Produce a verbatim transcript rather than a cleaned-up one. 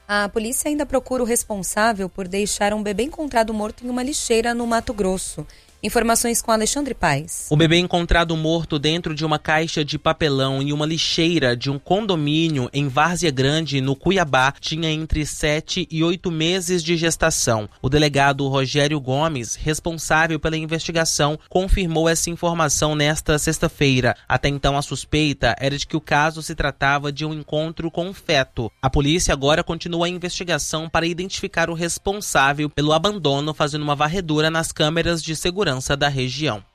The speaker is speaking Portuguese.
A polícia ainda procura o responsável por deixar um bebê encontrado morto em uma lixeira no Mato Grosso. Informações com Alexandre Paes. O bebê encontrado morto dentro de uma caixa de papelão em uma lixeira de um condomínio em Várzea Grande, no Cuiabá, tinha entre sete e oito meses de gestação. O delegado Rogério Gomes, responsável pela investigação, confirmou essa informação nesta sexta-feira. Até então, a suspeita era de que o caso se tratava de um encontro com um feto. A polícia agora continua a investigação para identificar o responsável pelo abandono, fazendo uma varredura nas câmeras de segurança da região.